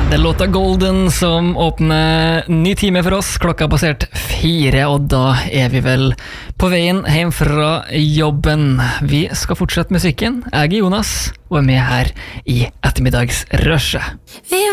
Det låta Golden som åpner ny time for oss. Klokka har passert 4, og da er vi vel på veien hjem fra jobben. Vi skal fortsette musikken. Jeg er Jonas, og er med her i ettermiddagsrushet.